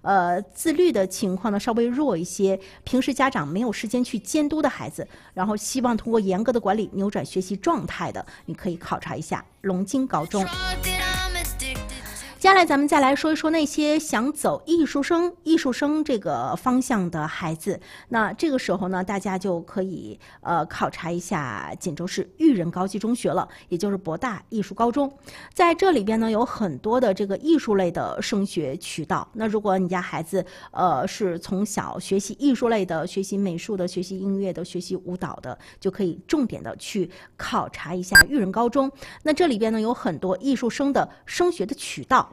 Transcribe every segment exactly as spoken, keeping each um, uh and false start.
呃自律的情况呢稍微弱一些，平时家长没有时间去监督的孩子，然后希望通过严格的管理扭转学习状态的，你可以考察一下龙津高中。接下来咱们再来说一说那些想走艺术生艺术生这个方向的孩子，那这个时候呢，大家就可以呃考察一下锦州市育人高级中学了，也就是博大艺术高中。在这里边呢，有很多的这个艺术类的升学渠道。那如果你家孩子呃是从小学习艺术类的，学习美术的，学习音乐的，学习舞蹈的，就可以重点的去考察一下育人高中。那这里边呢，有很多艺术生的升学的渠道。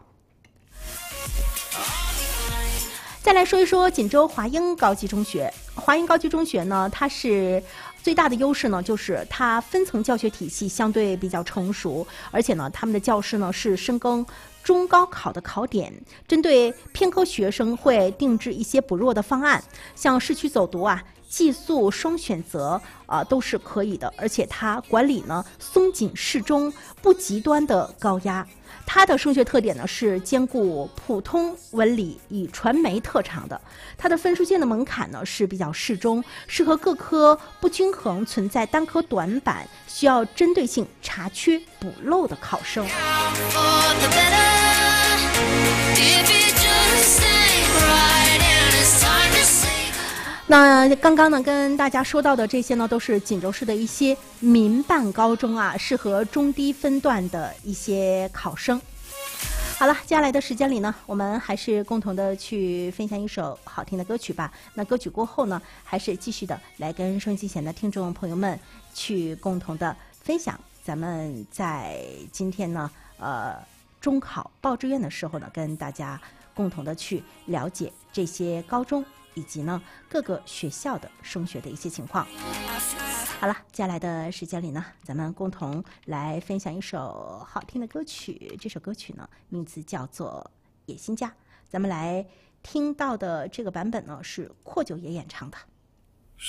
再来说一说锦州华英高级中学。华英高级中学呢，它是最大的优势呢，就是它分层教学体系相对比较成熟，而且呢，他们的教师呢是深耕中高考的考点，针对偏科学生会定制一些补弱的方案，像市区走读啊、寄宿双选择啊、呃、都是可以的，而且它管理呢松紧适中，不极端的高压。它的升学特点呢是兼顾普通文理与传媒特长的，它的分数线的门槛呢是比较适中，适合各科不均衡、存在单科短板、需要针对性查缺补漏的考生。那刚刚呢跟大家说到的这些呢，都是锦州市的一些民办高中啊，适合中低分段的一些考生。好了，接下来的时间里呢，我们还是共同的去分享一首好听的歌曲吧。那歌曲过后呢，还是继续的来跟收音机前的听众朋友们去共同的分享咱们在今天呢呃中考报志愿的时候呢，跟大家共同的去了解这些高中以及呢各个学校的升学的一些情况。好了，接下来的时间里呢，咱们共同来分享一首好听的歌曲。这首歌曲呢，名字叫做《野心家》。咱们来听到的这个版本呢，是阔九爷演唱的。